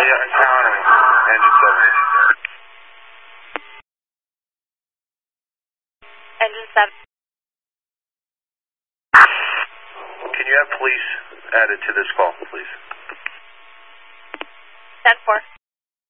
encountering engine 7. Engine 7. Can you have police added to this call, please? 10-4.